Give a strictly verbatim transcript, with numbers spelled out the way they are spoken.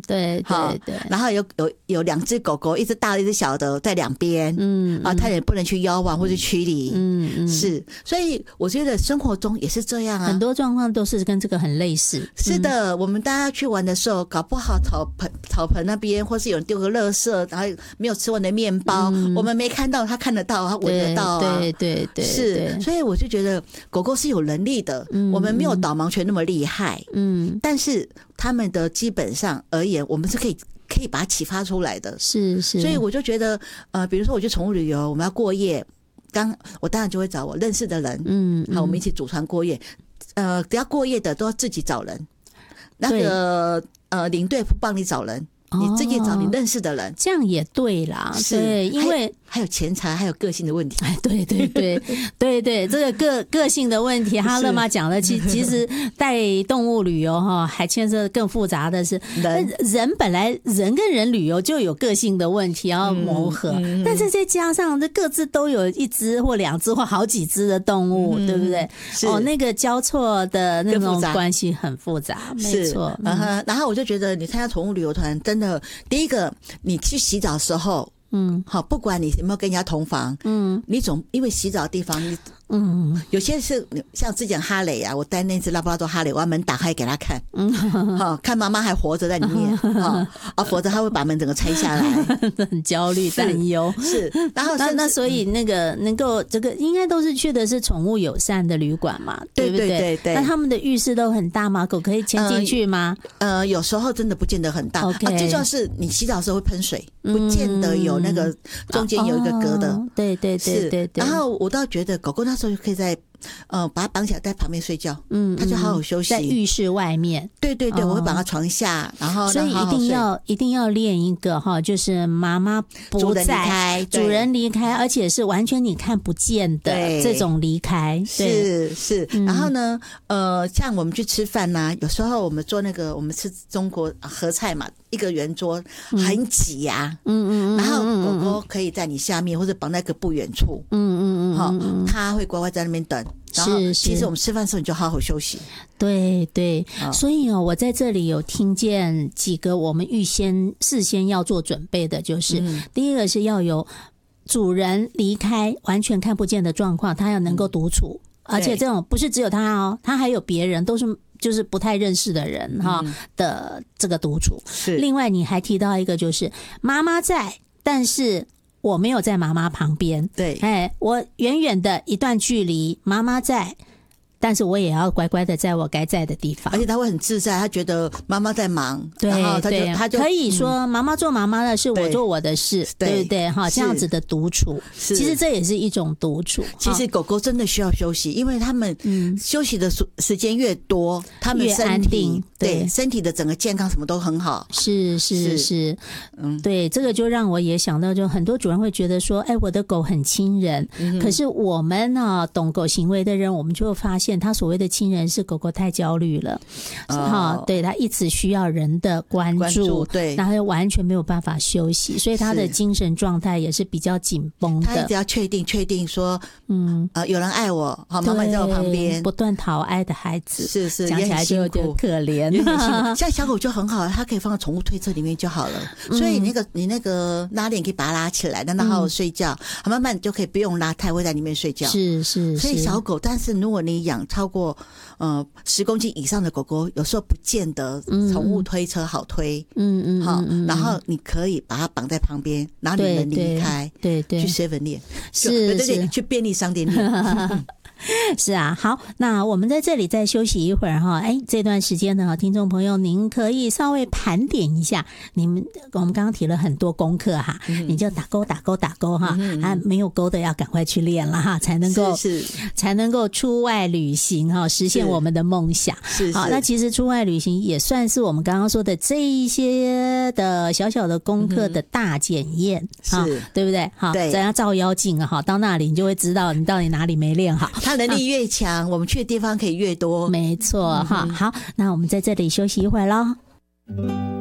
对对对， 然后有有有两只狗狗，一只大的一只小的在两边，嗯啊，它也不能去邀玩或者驱离，嗯嗯，是，所以我觉得生活中也是这样啊， 很多状况都是跟这个很类似。 是的，嗯、我们大家去玩的时候，搞不好草盆草盆那边，或是有人丢个垃圾，然后没有吃完的面包，嗯、我们没看到，他看得到，他闻得到啊， 对对 对, 对， 是，所以我就觉得狗狗是有能力的，嗯、我们没有导盲犬那么厉害，嗯，但是他们的基本上而言，我们是可以。可以把它启发出来的， 是是， 所以我就觉得，呃，比如说我去宠物旅游，我们要过夜，刚我当然就会找我认识的人，嗯，好，我们一起组团过夜，呃，只要过夜的都要自己找人，那个呃领队不帮你找人。你自己找你认识的人， 哦、这样也对啦。对，因为还有, 还有钱财，还有个性的问题。 哎，对对对对对，这个个个性的问题，哈乐妈讲了，其其实带动物旅游哈，还牵涉更复杂的是人人本来人跟人旅游就有个性的问题要磨合，嗯嗯、但是再加上这各自都有一只或两只或好几只的动物，嗯、对不对？哦，那个交错的那种关系很复杂，没错。 嗯、然后我就觉得你参加宠物旅游团真的。第一个，你去洗澡的时候，嗯，好，不管你有没有跟人家同房，嗯，你总因为洗澡的地方，你嗯，有些是像之前哈雷啊，我带那只拉布拉多哈雷，我把门打开给他看，嗯，好，看妈妈还活着在里面，啊，啊，否则他会把门整个拆下来， 很焦虑担忧， 是，然后那那所以那个能够这个应该都是去的是宠物友善的旅馆嘛，对不对？对对对。那他们的浴室都很大吗？狗可以牵进去吗？ 呃，呃有时候真的不见得很大。OK，啊，最重要是你洗澡的时候会喷水，不见得有那个中间有一个隔的。 哦、对对对对对。 然后我倒觉得狗狗那时候就可以在。呃，把它绑起来在旁边睡觉，嗯，它就好好休息。 在浴室外面， 对对对，哦、我会绑到床下，然后所以一定要一定要练一个哈，就是妈妈不在，主人离开，而且是完全你看不见的这种离开， 是是。嗯、然后呢，呃，像我们去吃饭呐、啊，有时候我们做那个，我们吃中国合菜嘛，一个圆桌很挤呀、啊，嗯嗯嗯，然后狗狗可以在你下面或者绑在一个不远处，嗯嗯嗯，好，它会乖乖在那边等。然后其实我们吃饭的时候你就好好休息。 对对，所以哦，我在这里有听见几个我们预先事先要做准备的，就是、嗯、第一个是要有主人离开完全看不见的状况，他要能够独处，嗯、而且这种不是只有他哦，他还有别人，都是就是不太认识的人哈、嗯、的这个独处。是，另外你还提到一个就是妈妈在，但是我没有在妈妈旁边， 对， 哎，我远远的一段距离，妈妈在，但是我也要乖乖的在我该在的地方， 而且他会很自在，他觉得妈妈在忙， 对， 然后他就对他就可以说妈妈做妈妈的事，我做我的事，对, 对不对？哈，这样子的独处，其实这也是一种独处。 其实狗狗真的需要休息，因为他们休息的时间越多，他们身体对, 对身体的整个健康什么都很好。 是是 是, 是，嗯，对，这个就让我也想到，就很多主人会觉得说，哎，我的狗很亲人，嗯、可是我们呢、啊，懂狗行为的人，我们就会发现。他所谓的亲人是狗狗太焦虑了，哈、哦，对，他一直需要人的关注，关注对，然后又完全没有办法休息，所以他的精神状态也是比较紧绷的。 他一直要确定确定说，嗯，呃，有人爱我，好，妈妈在我旁边， 不断讨爱的孩子， 是是， 讲起来就有点可怜。 像小狗就很好，它可以放到宠物推车里面就好了，嗯、所以那个你那个拉链可以把它拉起来，让它好好睡觉，嗯、慢慢就可以不用拉，它也会在里面睡觉。 是是， 所以小狗，但是如果你养超过呃十公斤以上的狗狗，有时候不见得宠物推车好推，嗯嗯，好，然后你可以把它绑在旁边，然后你们离开， 对 对, 对， 去 seven 练， 是对对对，去便利商店练。 是啊，好，那我们在这里再休息一会儿哈。哎，这段时间呢，听众朋友，您可以稍微盘点一下，你们我们刚刚提了很多功课哈，嗯、你就打勾打勾打勾哈，嗯、啊，没有勾的要赶快去练了哈，才能够是是才能够出外旅行哈，实现我们的梦想。 是是， 好，那其实出外旅行也算是我们刚刚说的这一些的小小的功课的大检验，嗯、是，对不对？好，对，咱要照妖镜啊，哈，到那里你就会知道你到底哪里没练好。 他能力越强，我们去的地方可以越多。 没错，哈、嗯，好，那我们在这里休息一会儿咯。